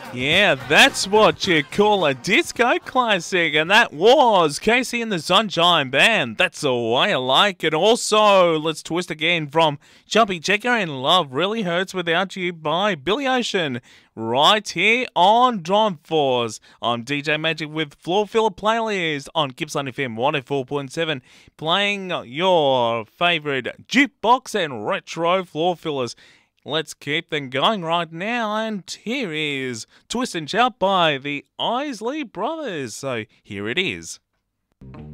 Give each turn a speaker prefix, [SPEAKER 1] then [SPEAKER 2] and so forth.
[SPEAKER 1] Yeah, that's what you call a disco classic, and that was Casey and the Sunshine Band. That's the way I like it. Also, let's twist again from Jumpy Checker and Love Really Hurts Without You by Billy Ocean, right here on Drum Force. I'm DJ Magic with Floor Filler Playlist on Gippsland FM 104.7, playing your favourite jukebox and retro floor fillers. Let's keep them going right now, and here is Twist and Shout by the Isley Brothers. So here it is.